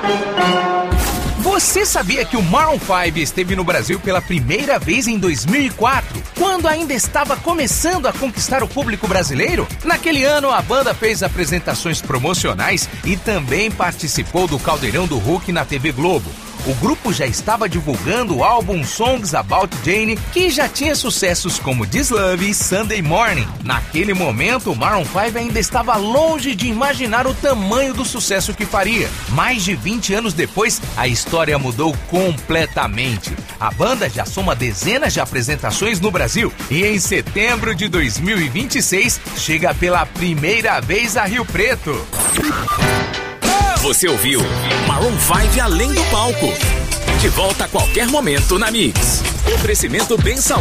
Você sabia que o Maroon 5 esteve no Brasil pela primeira vez em 2004, quando ainda estava começando a conquistar o público brasileiro? Naquele ano, a banda fez apresentações promocionais e também participou do Caldeirão do Hulk na TV Globo. O grupo já estava divulgando o álbum Songs About Jane, que já tinha sucessos como This Love e Sunday Morning. Naquele momento, o Maroon 5 ainda estava longe de imaginar o tamanho do sucesso que faria. Mais de 20 anos depois, a história mudou completamente. A banda já soma dezenas de apresentações no Brasil e em setembro de 2026 chega pela primeira vez a Rio Preto. Você ouviu Maroon 5 Além do Palco. De volta a qualquer momento na Mix. Oferecimento Bem Saúde.